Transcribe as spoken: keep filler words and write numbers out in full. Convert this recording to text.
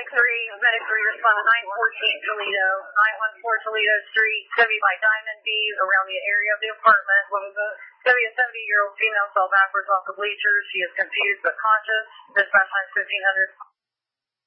three, medic three respond to nine fourteen Toledo, nine one four Toledo Street, W by Diamond B, around the area of the apartment. W, a seventy-year-old female fell backwards off the bleachers. She is confused but conscious. Dispatch line fifteen hundred.